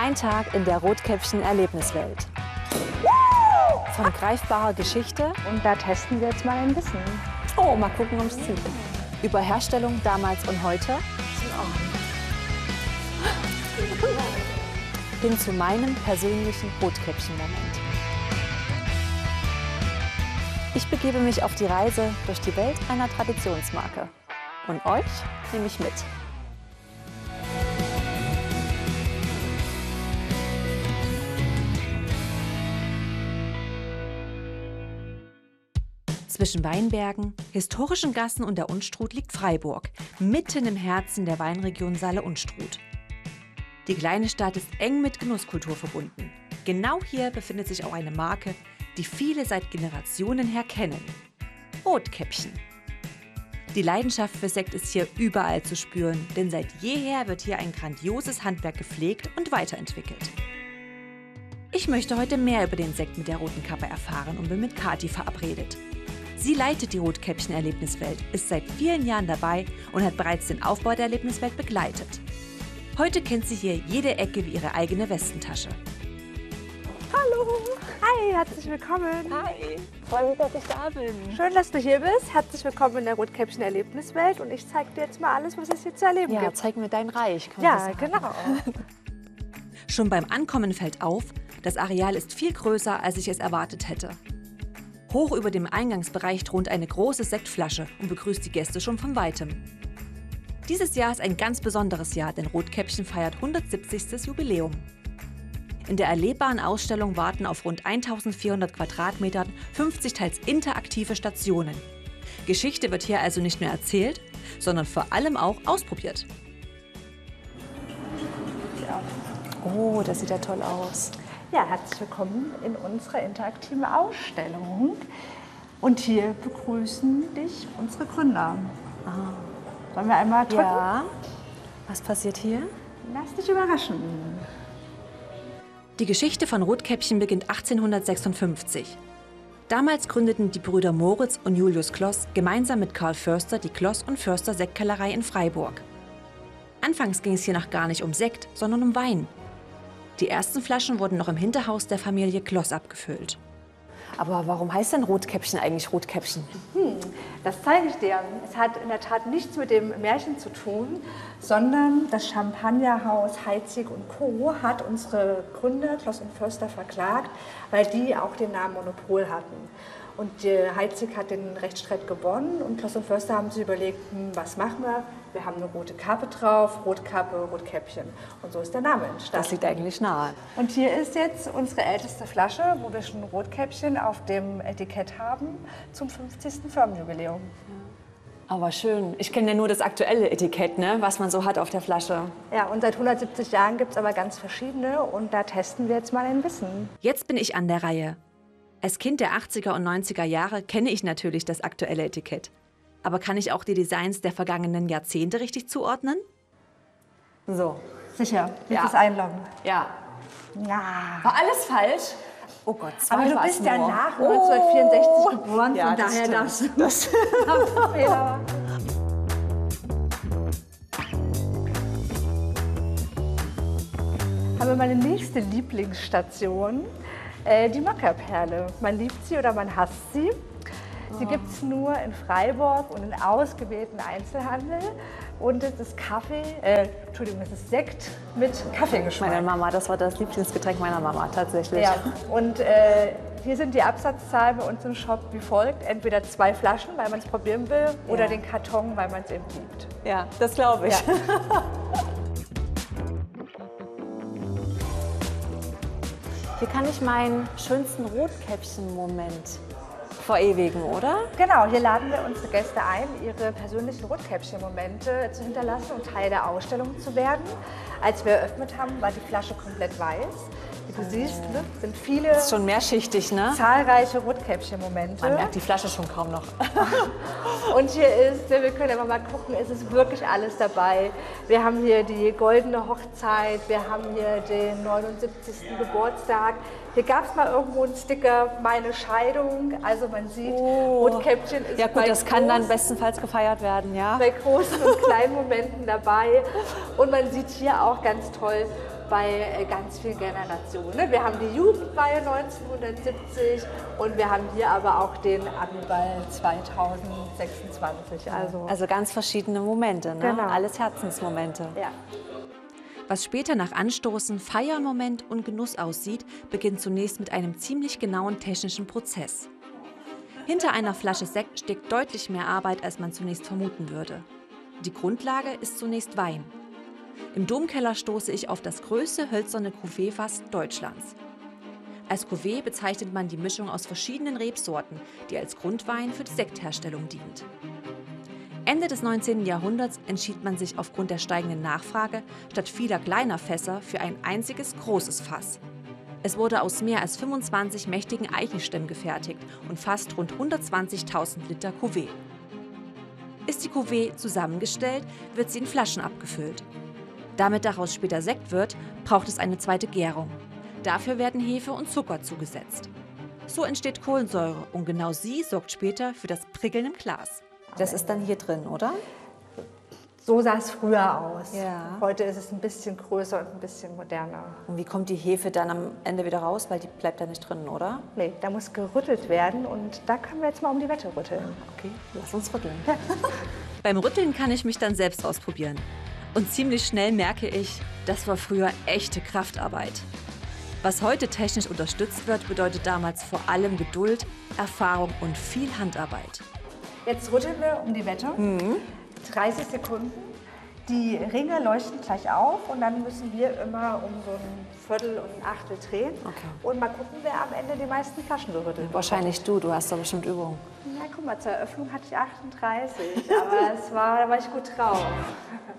Ein Tag in der Rotkäppchen-Erlebniswelt. Von greifbarer Geschichte. Und da testen wir jetzt mal ein Wissen. Oh, mal gucken, ums Ziel. Über Herstellung damals und heute. Hin zu meinem persönlichen Rotkäppchen-Moment. Ich begebe mich auf die Reise durch die Welt einer Traditionsmarke. Und euch nehme ich mit. Zwischen Weinbergen, historischen Gassen und der Unstrut liegt Freiburg, mitten im Herzen der Weinregion Saale-Unstrut. Die kleine Stadt ist eng mit Genusskultur verbunden. Genau hier befindet sich auch eine Marke, die viele seit Generationen her kennen: Rotkäppchen. Die Leidenschaft für Sekt ist hier überall zu spüren, denn seit jeher wird hier ein grandioses Handwerk gepflegt und weiterentwickelt. Ich möchte heute mehr über den Sekt mit der roten Kappe erfahren und bin mit Kathi verabredet. Sie leitet die Rotkäppchen-Erlebniswelt, ist seit vielen Jahren dabei und hat bereits den Aufbau der Erlebniswelt begleitet. Heute kennt sie hier jede Ecke wie ihre eigene Westentasche. Hallo! Hi, herzlich willkommen. Hi, freue mich, dass ich da bin. Schön, dass du hier bist. Herzlich willkommen in der Rotkäppchen-Erlebniswelt. Und ich zeige dir jetzt mal alles, was es hier zu erleben Ja, gibt. zeig mir dein Reich. Kann man das Ja, sagen? genau. Schon beim Ankommen fällt auf, das Areal ist viel größer, als ich es erwartet hätte. Hoch über dem Eingangsbereich thront eine große Sektflasche und begrüßt die Gäste schon von Weitem. Dieses Jahr ist ein ganz besonderes Jahr, denn Rotkäppchen feiert 170. Jubiläum. In der erlebbaren Ausstellung warten auf rund 1400 Quadratmetern 50 teils interaktive Stationen. Geschichte wird hier also nicht nur erzählt, sondern vor allem auch ausprobiert. Oh, das sieht ja toll aus. Ja, herzlich willkommen in unserer interaktiven Ausstellung. Und hier begrüßen dich unsere Gründer. Wollen wir einmal drücken? Ja. Was passiert hier? Lass dich überraschen. Die Geschichte von Rotkäppchen beginnt 1856. Damals gründeten die Brüder Moritz und Julius Kloss gemeinsam mit Karl Förster die Kloss und Förster Sektkellerei in Freiburg. Anfangs ging es hier noch gar nicht um Sekt, sondern um Wein. Die ersten Flaschen wurden noch im Hinterhaus der Familie Kloss abgefüllt. Aber warum heißt denn Rotkäppchen eigentlich Rotkäppchen? Das zeige ich dir. Es hat in der Tat nichts mit dem Märchen zu tun, sondern das Champagnerhaus Heidsieck und Co. hat unsere Gründer Kloss und Förster verklagt, weil die auch den Namen Monopol hatten. Und Heidsieck hat den Rechtsstreit gewonnen und Kloss und Förster haben sich überlegt, was machen wir? Wir haben eine rote Kappe drauf, Rotkappe, Rotkäppchen. Und so ist der Name entstanden. Das liegt eigentlich nahe. Und hier ist jetzt unsere älteste Flasche, wo wir schon Rotkäppchen auf dem Etikett haben, zum 50. Firmenjubiläum. Aber schön. Ich kenne ja nur das aktuelle Etikett, ne, was man so hat auf der Flasche. Ja, und seit 170 Jahren gibt es aber ganz verschiedene und da testen wir jetzt mal ein Wissen. Jetzt bin ich an der Reihe. Als Kind der 80er und 90er Jahre kenne ich natürlich das aktuelle Etikett. Aber kann ich auch die Designs der vergangenen Jahrzehnte richtig zuordnen? So. Sicher, Ja. das einloggen. Ja. Ja. War alles falsch? Oh Gott, zwei Aber du war's bist ja nur. nach 1964 geboren, Ja, von das daher stimmt. das Fehler. Haben wir meine nächste Lieblingsstation, die Mockerperle. Man liebt sie oder man hasst sie. Sie gibt es nur in Freiburg und in ausgewählten Einzelhandel. Und es ist es ist Sekt mit Kaffeegeschmack. Meine Mama, das war das Lieblingsgetränk meiner Mama, tatsächlich. Ja, und hier sind die Absatzzahlen bei uns im Shop wie folgt. Entweder 2 Flaschen, weil man es probieren will, oder den Karton, weil man es eben liebt. Ja, das glaube ich. Ja. Hier kann ich meinen schönsten Rotkäppchen-Moment verewigen, oder? Genau, hier laden wir unsere Gäste ein, ihre persönlichen Rotkäppchen-Momente zu hinterlassen und Teil der Ausstellung zu werden. Als wir eröffnet haben, war die Flasche komplett weiß. Wie du siehst, ne, sind viele Das ist schon mehrschichtig, ne? zahlreiche Rotkäppchen-Momente. Man merkt die Flasche schon kaum noch. Und hier ist, wir können einfach mal gucken, es ist wirklich alles dabei. Wir haben hier die goldene Hochzeit, wir haben hier den 79. Geburtstag. Hier gab es mal irgendwo einen Sticker, meine Scheidung. Also man sieht, Rotkäppchen ist Ja gut, das kann dann bestenfalls gefeiert werden, ja? bei großen und kleinen Momenten dabei. Und man sieht hier auch ganz toll bei ganz vielen Generationen. Wir haben die Jugendweihe 1970 und wir haben hier aber auch den Abiball 2026. Also ganz verschiedene Momente, ne? Genau. Alles Herzensmomente. Ja. Was später nach Anstoßen, Feiermoment und Genuss aussieht, beginnt zunächst mit einem ziemlich genauen technischen Prozess. Hinter einer Flasche Sekt steckt deutlich mehr Arbeit, als man zunächst vermuten würde. Die Grundlage ist zunächst Wein. Im Domkeller stoße ich auf das größte hölzerne Cuvée-Fass Deutschlands. Als Cuvée bezeichnet man die Mischung aus verschiedenen Rebsorten, die als Grundwein für die Sektherstellung dient. Ende des 19. Jahrhunderts entschied man sich aufgrund der steigenden Nachfrage statt vieler kleiner Fässer für ein einziges großes Fass. Es wurde aus mehr als 25 mächtigen Eichenstämmen gefertigt und fasst rund 120.000 Liter Cuvée. Ist die Cuvée zusammengestellt, wird sie in Flaschen abgefüllt. Damit daraus später Sekt wird, braucht es eine zweite Gärung. Dafür werden Hefe und Zucker zugesetzt. So entsteht Kohlensäure und genau sie sorgt später für das Prickeln im Glas. Das ist dann hier drin, oder? So sah es früher aus. Ja. Heute ist es ein bisschen größer und ein bisschen moderner. Und wie kommt die Hefe dann am Ende wieder raus? Weil die bleibt ja nicht drin, oder? Nee, da muss gerüttelt werden und da können wir jetzt mal um die Wette rütteln. Okay, lass uns rütteln. Beim Rütteln kann ich mich dann selbst ausprobieren. Und ziemlich schnell merke ich, das war früher echte Kraftarbeit. Was heute technisch unterstützt wird, bedeutet damals vor allem Geduld, Erfahrung und viel Handarbeit. Jetzt rütteln wir um die Wette. 30 Sekunden. Die Ringe leuchten gleich auf und dann müssen wir immer um so ein Viertel und ein Achtel drehen. Okay. Und mal gucken, wer am Ende die meisten Flaschen gerüttelt hat. Wahrscheinlich du hast da bestimmt Übung. Na, guck mal, zur Eröffnung hatte ich 38, aber da war ich gut drauf.